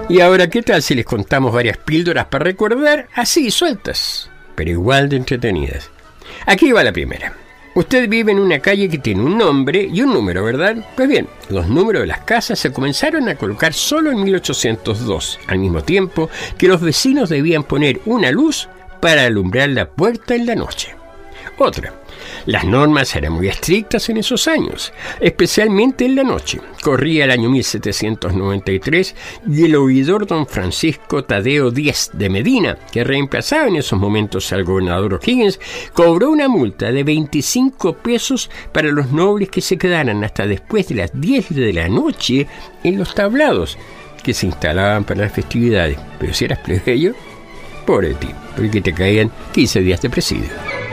Y ahora, ¿qué tal si les contamos varias píldoras para recordar, así sueltas, pero igual de entretenidas? Aquí va la primera. Usted vive en una calle que tiene un nombre y un número, ¿verdad? Pues bien, los números de las casas se comenzaron a colocar solo en 1802, al mismo tiempo que los vecinos debían poner una luz para alumbrar la puerta en la noche. Otra. Las normas eran muy estrictas en esos años, especialmente en la noche. Corría el año 1793 y el oidor don Francisco Tadeo Díez de Medina, que reemplazaba en esos momentos al gobernador O'Higgins, cobró una multa de 25 pesos para los nobles que se quedaran hasta después de las 10 de la noche en los tablados que se instalaban para las festividades. Pero si eras plebeyo, pobre ti, porque te caían 15 días de presidio.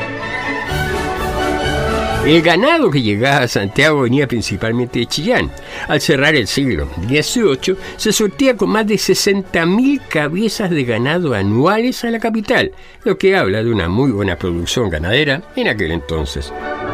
El ganado que llegaba a Santiago venía principalmente de Chillán. Al cerrar el siglo XVIII, se surtía con más de 60.000 cabezas de ganado anuales a la capital, lo que habla de una muy buena producción ganadera en aquel entonces.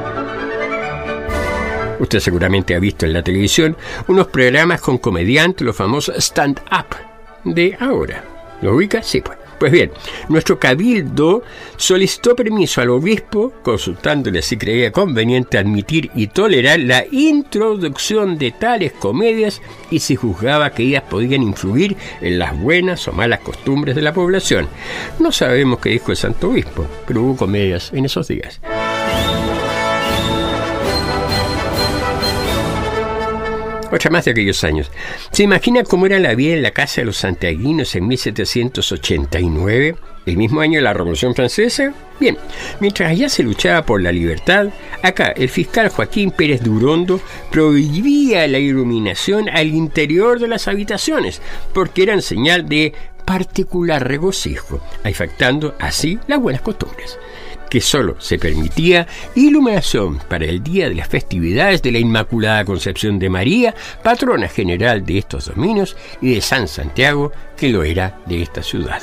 Usted seguramente ha visto en la televisión unos programas con comediantes, los famosos stand-up de ahora. ¿Lo ubica? Sí, pues. Pues bien, nuestro cabildo solicitó permiso al obispo, consultándole si creía conveniente admitir y tolerar la introducción de tales comedias y si juzgaba que ellas podían influir en las buenas o malas costumbres de la población. No sabemos qué dijo el santo obispo, pero hubo comedias en esos días. Otra más de aquellos años. ¿Se imagina cómo era la vida en la casa de los santiaguinos en 1789, el mismo año de la Revolución Francesa? Bien, mientras allá se luchaba por la libertad, acá el fiscal Joaquín Pérez de Urondo prohibía la iluminación al interior de las habitaciones, porque eran señal de particular regocijo, afectando así las buenas costumbres, que solo se permitía iluminación para el día de las festividades de la Inmaculada Concepción de María, patrona general de estos dominios, y de San Santiago, que lo era de esta ciudad.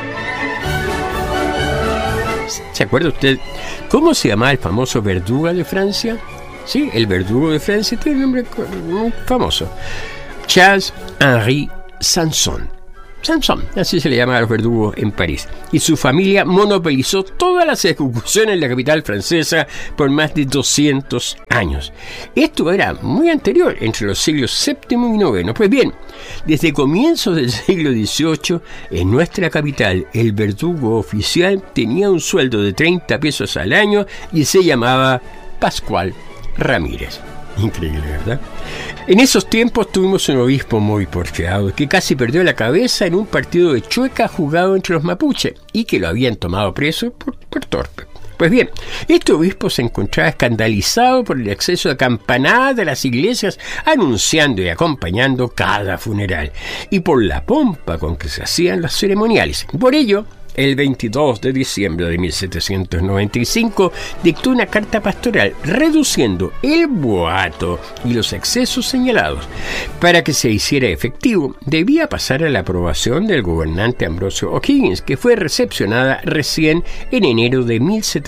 ¿Se acuerda usted cómo se llamaba el famoso verdugo de Francia? Sí, el verdugo de Francia tiene un nombre muy famoso. Charles-Henri Sanson. Sanson, así se le llama a los verdugos en París. Y su familia monopolizó todas las ejecuciones en la capital francesa por más de 200 años. Esto era muy anterior, entre los siglos VII y IX. Pues bien, desde comienzos del siglo XVIII, en nuestra capital, el verdugo oficial tenía un sueldo de 30 pesos al año y se llamaba Pascual Ramírez. Increíble, ¿verdad? En esos tiempos tuvimos un obispo muy porfiado que casi perdió la cabeza en un partido de chueca jugado entre los mapuches y que lo habían tomado preso por torpe. Pues bien, este obispo se encontraba escandalizado por el exceso de campanadas de las iglesias anunciando y acompañando cada funeral y por la pompa con que se hacían los ceremoniales. Por ello, el 22 de diciembre de 1795 dictó una carta pastoral reduciendo el boato y los excesos señalados. Para que se hiciera efectivo, debía pasar a la aprobación del gobernante Ambrosio O'Higgins, que fue recepcionada recién en enero de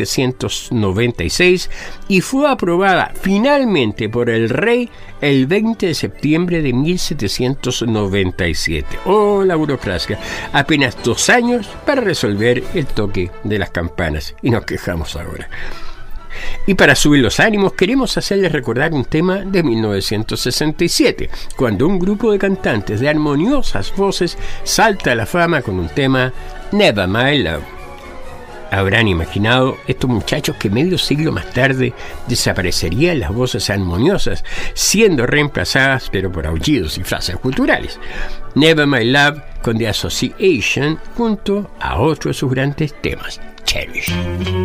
1796 y fue aprobada finalmente por el rey el 20 de septiembre de 1797. ¡Oh, la burocracia! Apenas 2 años para resolver el toque de las campanas. Y nos quejamos ahora. Y para subir los ánimos, queremos hacerles recordar un tema de 1967, cuando un grupo de cantantes de armoniosas voces salta a la fama con un tema Never My Love. Habrán imaginado estos muchachos que medio siglo más tarde desaparecerían las voces armoniosas, siendo reemplazadas pero por aullidos y frases culturales. Never My Love con The Association junto a otros de sus grandes temas, Cherish.